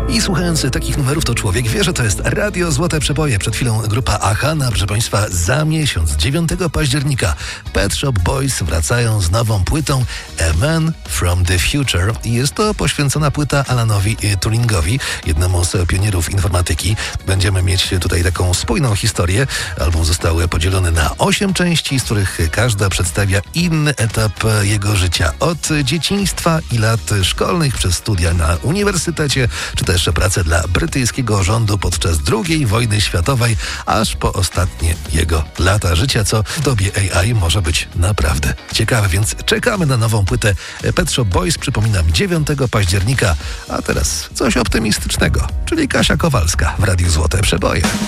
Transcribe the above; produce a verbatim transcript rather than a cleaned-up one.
I słuchając takich numerów, to człowiek wie, że to jest Radio Złote Przeboje. Przed chwilą grupa Ahana, proszę Państwa, za miesiąc, dziewiątego października, Pet Shop Boys wracają z nową płytą A Man from the Future. I jest to poświęcona płyta Alanowi Turingowi, jednemu z pionierów informatyki. Będziemy mieć tutaj taką spójną historię. Album został podzielony na osiem części, z których każda przedstawia inny etap jego życia. Od dzieciństwa i lat szkolnych, przez studia na uniwersytecie, czy też pracę dla brytyjskiego rządu podczas drugiej wojny światowej, aż po ostatnie jego lata życia, co w dobie A I może być naprawdę ciekawe. Więc czekamy na nową płytę Pet Shop Boys, przypominam, dziewiątego października. A teraz coś optymistycznego, czyli Kasia Kowalska w Radiu Złote Przeboje.